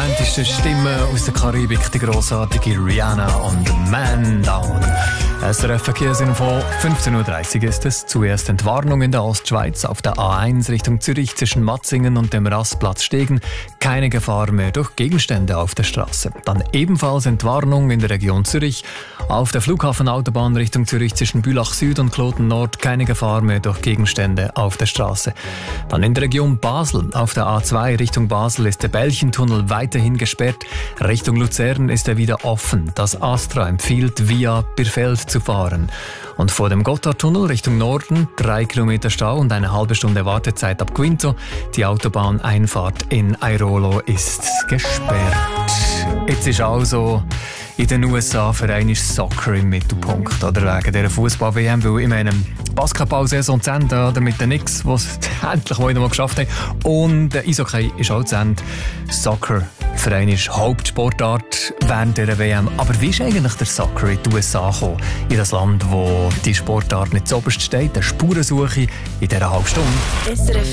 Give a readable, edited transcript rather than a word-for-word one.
romantischsten Stimmen aus der Karibik, die grossartige Rihanna und Man Down. SRF Verkehrsinfo, 15.30 Uhr ist es. Zuerst Entwarnung in der Ostschweiz auf der A1 Richtung Zürich zwischen Matzingen und dem Rastplatz Stegen. Keine Gefahr mehr durch Gegenstände auf der Straße. Dann ebenfalls Entwarnung in der Region Zürich. Auf der Flughafenautobahn Richtung Zürich zwischen Bülach Süd und Kloten Nord keine Gefahr mehr durch Gegenstände auf der Straße. Dann in der Region Basel. Auf der A2 Richtung Basel ist der Belchentunnel weiterhin gesperrt. Richtung Luzern ist er wieder offen. Das Astra empfiehlt, via Birfeld zu fahren. Und vor dem Gotthardtunnel Richtung Norden 3 Kilometer Stau und eine halbe Stunde Wartezeit ab Quinto. Die Autobahneinfahrt in Airolo ist gesperrt. Jetzt ist also in den USA für einmal Soccer im Mittelpunkt, oder wegen dieser Fußball-WM, weil ich meine, Basketball-Saison zu Ende, oder mit den Knicks, die es endlich mal wieder geschafft haben, und Eishockey ist auch zu Ende. Soccer für einmal Hauptsportart während dieser WM. Aber wie ist eigentlich der Soccer in die USA gekommen? In das Land, wo die Sportart nicht zuoberst steht, eine Spurensuche in dieser halben Stunde.